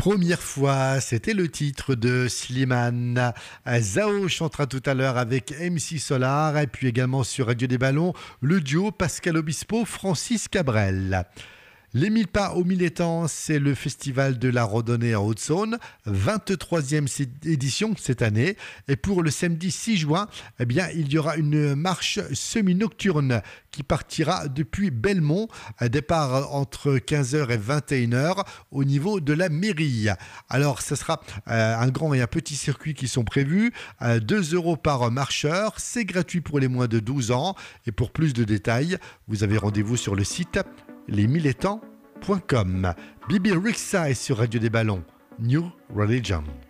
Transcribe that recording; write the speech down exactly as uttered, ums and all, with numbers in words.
Première fois, c'était le titre de Slimane. Zao chantera tout à l'heure avec M C Solar et puis également sur Radio des Ballons, le duo Pascal Obispo, Francis Cabrel. Les mille pas au mille étangs, c'est le festival de la randonnée en Haute-Saône, vingt-troisième édition cette année. Et pour le samedi six juin, eh bien, il y aura une marche semi-nocturne qui partira depuis Belmont, à départ entre quinze heures et vingt et une heures au niveau de la mairie. Alors, ce sera euh, un grand et un petit circuit qui sont prévus, euh, deux euros par marcheur, c'est gratuit pour les moins de douze ans. Et pour plus de détails, vous avez rendez-vous sur le site les mille étangs point com. Bibi Rexha est sur Radio des Ballons, New Religion.